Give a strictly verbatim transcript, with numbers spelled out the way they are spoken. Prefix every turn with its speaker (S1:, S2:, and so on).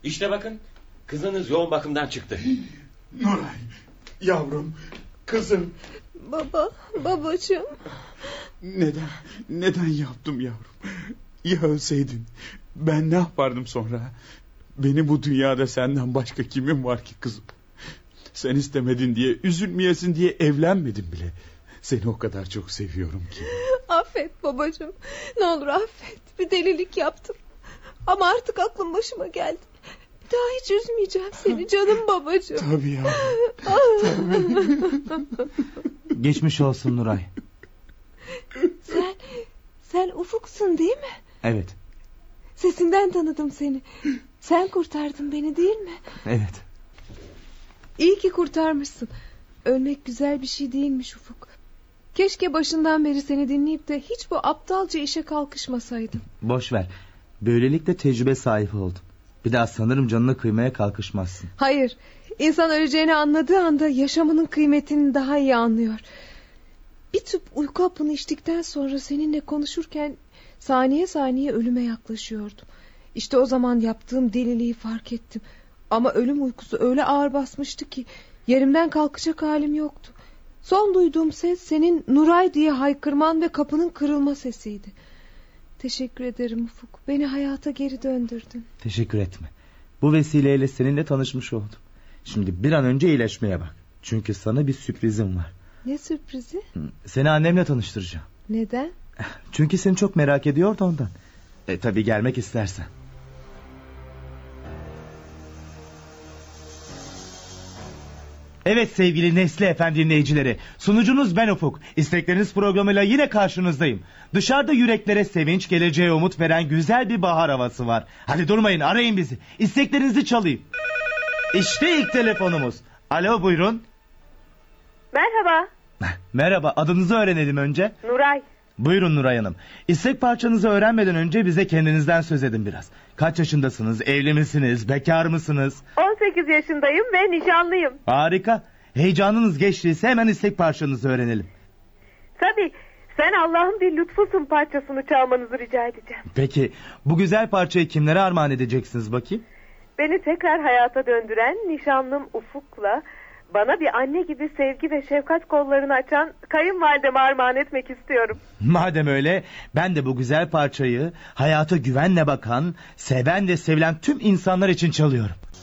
S1: İşte bakın, kızınız yoğun bakımdan çıktı.
S2: Nuray, yavrum, kızım.
S3: Baba, babacığım.
S2: Neden, neden yaptım yavrum? Ya ölseydin, ben ne yapardım sonra? Beni bu dünyada senden başka kimim var ki kızım? Sen istemedin diye, üzülmeyesin diye evlenmedim bile. Seni o kadar çok seviyorum ki.
S3: Affet babacığım. Ne olur affet. Bir delilik yaptım. Ama artık aklım başıma geldi. Bir daha hiç üzmeyeceğim seni canım babacığım.
S2: Tabii ya.
S4: Geçmiş olsun Nuray.
S3: Sen, sen Ufuk'sun değil mi?
S4: Evet.
S3: Sesinden tanıdım seni. Sen kurtardın beni değil mi?
S4: Evet.
S3: İyi ki kurtarmışsın. Ölmek güzel bir şey değilmiş Ufuk. Keşke başından beri seni dinleyip de hiç bu aptalca işe kalkışmasaydım.
S4: Boş ver. Böylelikle tecrübe sahibi oldum. Bir daha sanırım canını kıymaya kalkışmazsın.
S3: Hayır. İnsan öleceğini anladığı anda yaşamının kıymetini daha iyi anlıyor. Bir tüp uyku hapını içtikten sonra seninle konuşurken saniye saniye ölüme yaklaşıyordum. İşte o zaman yaptığım deliliği fark ettim. Ama ölüm uykusu öyle ağır basmıştı ki yerimden kalkacak halim yoktu. Son duyduğum ses senin Nuray diye haykırman ve kapının kırılma sesiydi. Teşekkür ederim Ufuk. Beni hayata geri döndürdün.
S4: Teşekkür etme. Bu vesileyle seninle tanışmış oldum. Şimdi bir an önce iyileşmeye bak. Çünkü sana bir sürprizim var.
S3: Ne sürprizi?
S4: Seni annemle tanıştıracağım.
S3: Neden?
S4: Çünkü seni çok merak ediyor da ondan. E tabii gelmek istersen. Evet sevgili Nesli Efem dinleyicileri, sunucunuz ben Ufuk. İstekleriniz programıyla yine karşınızdayım. Dışarıda yüreklere sevinç, geleceğe umut veren güzel bir bahar havası var. Hadi durmayın, arayın bizi. İsteklerinizi çalayım. İşte ilk telefonumuz. Alo, buyurun.
S5: Merhaba.
S4: Merhaba, adınızı öğrenelim önce.
S5: Nuray.
S4: Buyurun Nuray Hanım. İstek parçanızı öğrenmeden önce bize kendinizden söz edin biraz. Kaç yaşındasınız, evli misiniz, bekar mısınız?
S5: on sekiz yaşındayım ve nişanlıyım.
S4: Harika. Heyecanınız geçtiyse hemen istek parçanızı öğrenelim.
S5: Tabii, sen Allah'ın bir lütfusun parçasını çalmanızı rica edeceğim.
S4: Peki bu güzel parçayı kimlere armağan edeceksiniz bakayım?
S5: Beni tekrar hayata döndüren nişanlım Ufuk'la bana bir anne gibi sevgi ve şefkat kollarını açan kayınvalideme armağan etmek istiyorum.
S4: Madem öyle, ben de bu güzel parçayı hayata güvenle bakan, seven ve sevilen tüm insanlar için çalıyorum.